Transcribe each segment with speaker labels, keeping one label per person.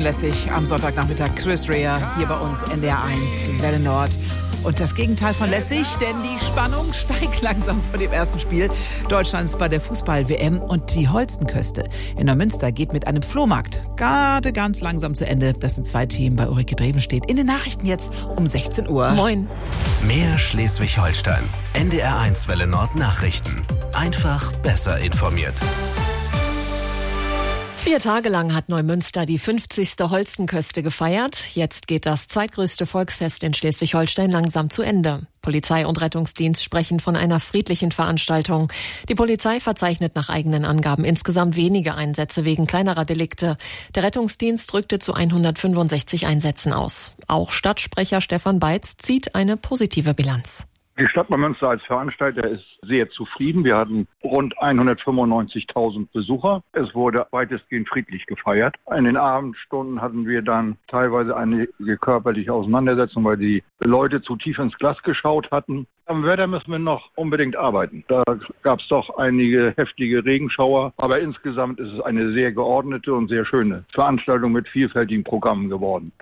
Speaker 1: schön lässig am Sonntagnachmittag. Chris Rea hier bei uns NDR1 Welle Nord. Und das Gegenteil von lässig, denn die Spannung steigt langsam vor dem ersten Spiel Deutschlands bei der Fußball-WM. Und die Holstenküste in Neumünster geht mit einem Flohmarkt gerade ganz langsam zu Ende. Das sind 2 Themen bei Ulrike Drevenstedt. In den Nachrichten jetzt um 16 Uhr.
Speaker 2: Moin.
Speaker 3: Mehr Schleswig-Holstein. NDR1 Welle Nord Nachrichten. Einfach besser informiert.
Speaker 2: 4 Tage lang hat Neumünster die 50. Holstenküste gefeiert. Jetzt geht das zweitgrößte Volksfest in Schleswig-Holstein langsam zu Ende. Polizei und Rettungsdienst sprechen von einer friedlichen Veranstaltung. Die Polizei verzeichnet nach eigenen Angaben insgesamt wenige Einsätze wegen kleinerer Delikte. Der Rettungsdienst rückte zu 165 Einsätzen aus. Auch Stadtsprecher Stefan Beitz zieht eine positive Bilanz.
Speaker 4: Die Stadt Neumünster als Veranstalter ist sehr zufrieden. Wir hatten rund 195.000 Besucher. Es wurde weitestgehend friedlich gefeiert. In den Abendstunden hatten wir dann teilweise eine körperliche Auseinandersetzung, weil die Leute zu tief ins Glas geschaut hatten. Am Wetter müssen wir noch unbedingt arbeiten. Da gab es doch einige heftige Regenschauer. Aber insgesamt ist es eine sehr geordnete und sehr schöne Veranstaltung mit vielfältigen Programmen geworden.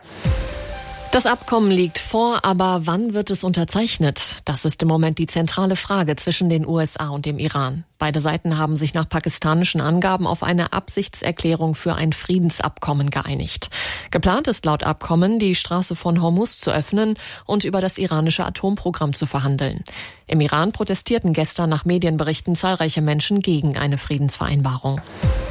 Speaker 2: Das Abkommen liegt vor, aber wann wird es unterzeichnet? Das ist im Moment die zentrale Frage zwischen den USA und dem Iran. Beide Seiten haben sich nach pakistanischen Angaben auf eine Absichtserklärung für ein Friedensabkommen geeinigt. Geplant ist laut Abkommen, die Straße von Hormuz zu öffnen und über das iranische Atomprogramm zu verhandeln. Im Iran protestierten gestern nach Medienberichten zahlreiche Menschen gegen eine Friedensvereinbarung.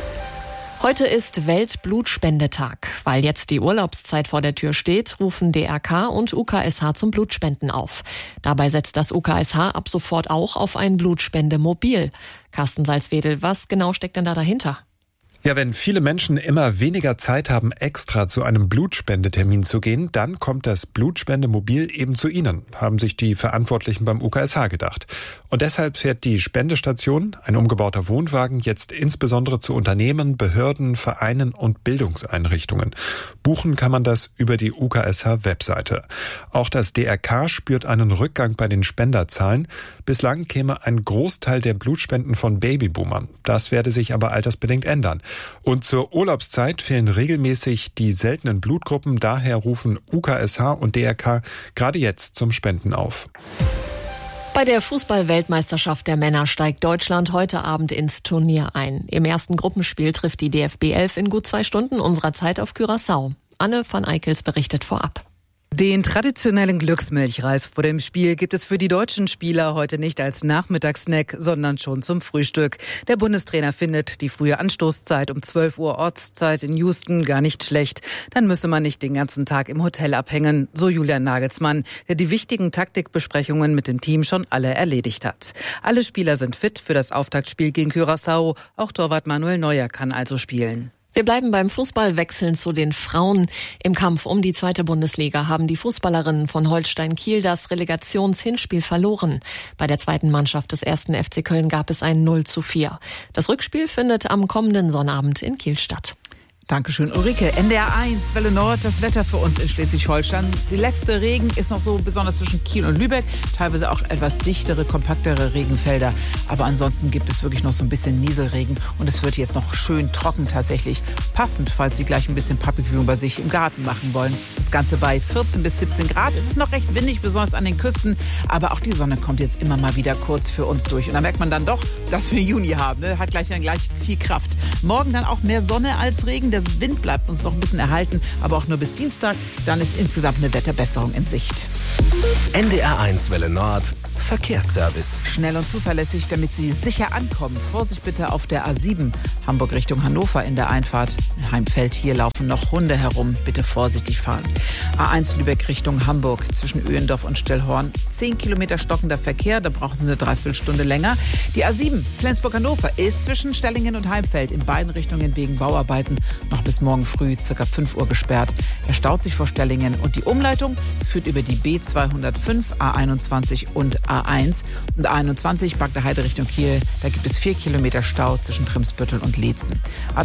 Speaker 2: Heute ist Weltblutspendetag. Weil jetzt die Urlaubszeit vor der Tür steht, rufen DRK und UKSH zum Blutspenden auf. Dabei setzt das UKSH ab sofort auch auf ein Blutspendemobil. Carsten Salzwedel, was genau steckt denn da dahinter?
Speaker 5: Ja, wenn viele Menschen immer weniger Zeit haben, extra zu einem Blutspendetermin zu gehen, dann kommt das Blutspendemobil eben zu Ihnen, haben sich die Verantwortlichen beim UKSH gedacht. Und deshalb fährt die Spendestation, ein umgebauter Wohnwagen, jetzt insbesondere zu Unternehmen, Behörden, Vereinen und Bildungseinrichtungen. Buchen kann man das über die UKSH-Webseite. Auch das DRK spürt einen Rückgang bei den Spenderzahlen. Bislang käme ein Großteil der Blutspenden von Babyboomern. Das werde sich aber altersbedingt ändern. Und zur Urlaubszeit fehlen regelmäßig die seltenen Blutgruppen. Daher rufen UKSH und DRK gerade jetzt zum Spenden auf.
Speaker 2: Bei der Fußball-Weltmeisterschaft der Männer steigt Deutschland heute Abend ins Turnier ein. Im ersten Gruppenspiel trifft die DFB 11 in gut 2 Stunden unserer Zeit auf Curaçao. Anne van Eickels berichtet vorab.
Speaker 6: Den traditionellen Glücksmilchreis vor dem Spiel gibt es für die deutschen Spieler heute nicht als Nachmittagssnack, sondern schon zum Frühstück. Der Bundestrainer findet die frühe Anstoßzeit um 12 Uhr Ortszeit in Houston gar nicht schlecht. Dann müsse man nicht den ganzen Tag im Hotel abhängen, so Julian Nagelsmann, der die wichtigen Taktikbesprechungen mit dem Team schon alle erledigt hat. Alle Spieler sind fit für das Auftaktspiel gegen Curaçao. Auch Torwart Manuel Neuer kann also spielen.
Speaker 2: Wir bleiben beim Fußball, wechseln zu den Frauen. Im Kampf um die 2. Bundesliga haben die Fußballerinnen von Holstein Kiel das Relegationshinspiel verloren. Bei der 2. Mannschaft des 1. FC Köln gab es ein 0:4. Das Rückspiel findet am kommenden Sonnabend in Kiel statt.
Speaker 1: Dankeschön, Ulrike. NDR1 Welle Nord, das Wetter für uns in Schleswig-Holstein. Die letzte Regen ist noch so besonders zwischen Kiel und Lübeck. Teilweise auch etwas dichtere, kompaktere Regenfelder. Aber ansonsten gibt es wirklich noch so ein bisschen Nieselregen. Und es wird jetzt noch schön trocken tatsächlich. Passend, falls Sie gleich ein bisschen Public Viewing bei sich im Garten machen wollen. Das Ganze bei 14 bis 17 Grad. Es ist noch recht windig, besonders an den Küsten. Aber auch die Sonne kommt jetzt immer mal wieder kurz für uns durch. Und da merkt man dann doch, dass wir Juni haben. Ne? Hat gleich viel Kraft. Morgen dann auch mehr Sonne als Regen. Der Wind bleibt uns noch ein bisschen erhalten, aber auch nur bis Dienstag. Dann ist insgesamt eine Wetterbesserung in Sicht.
Speaker 3: NDR1 Welle Nord Verkehrsservice.
Speaker 1: Schnell und zuverlässig, damit Sie sicher ankommen. Vorsicht bitte auf der A7 Hamburg Richtung Hannover in der Einfahrt. In Heimfeld, hier laufen noch Hunde herum. Bitte vorsichtig fahren. A1 Lübeck Richtung Hamburg zwischen Öhendorf und Stellhorn. 10 Kilometer stockender Verkehr, da brauchen Sie eine Dreiviertelstunde länger. Die A7 Flensburg-Hannover ist zwischen Stellingen und Heimfeld in beiden Richtungen wegen Bauarbeiten noch bis morgen früh ca. 5 Uhr gesperrt. Er staut sich vor Stellingen und die Umleitung führt über die B205, A21 und A1 und A21 Bagdaheide Richtung Kiel. Da gibt es 4 Kilometer Stau zwischen Trimsbüttel und Leetzen.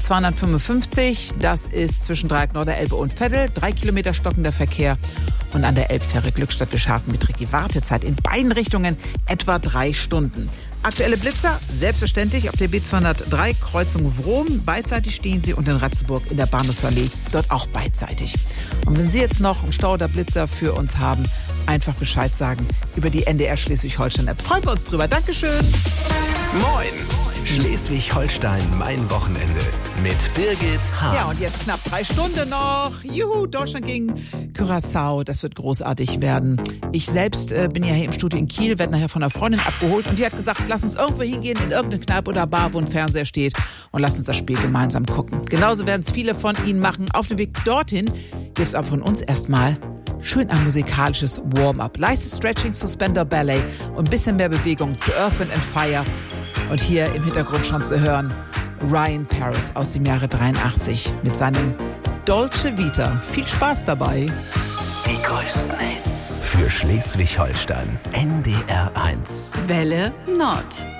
Speaker 1: A255, das ist zwischen Dreieck Norderelbe und Veddel. 3 Kilometer stockender Verkehr. Und an der Elbfähre Glückstadt-Wischhafen beträgt die Wartezeit in beiden Richtungen etwa 3 Stunden. Aktuelle Blitzer, selbstverständlich auf der B203 Kreuzung Wrom. Beidseitig stehen sie und in Ratzeburg in der Bahnhofsallee, dort auch beidseitig. Und wenn Sie jetzt noch einen Stau oder Blitzer für uns haben, einfach Bescheid sagen über die NDR Schleswig-Holstein-App. Freuen wir uns drüber. Dankeschön.
Speaker 3: Moin! Schleswig-Holstein, mein Wochenende mit Birgit Hahn.
Speaker 1: Ja, und jetzt knapp 3 Stunden noch. Juhu, Deutschland gegen Curaçao. Das wird großartig werden. Ich selbst bin ja hier im Studio in Kiel, werde nachher von einer Freundin abgeholt. Und die hat gesagt, lass uns irgendwo hingehen, in irgendeine Kneipe oder Bar, wo ein Fernseher steht. Und lass uns das Spiel gemeinsam gucken. Genauso werden es viele von Ihnen machen. Auf dem Weg dorthin gibt es aber von uns erstmal schön ein musikalisches Warm-up. Leichtes Stretching, Suspender Ballet und ein bisschen mehr Bewegung zu Earth, Wind & Fire. Und hier im Hintergrund schon zu hören, Ryan Paris aus dem Jahre 83 mit seinem Dolce Vita. Viel Spaß dabei.
Speaker 3: Die größten Hits für Schleswig-Holstein. NDR 1.
Speaker 7: Welle Nord.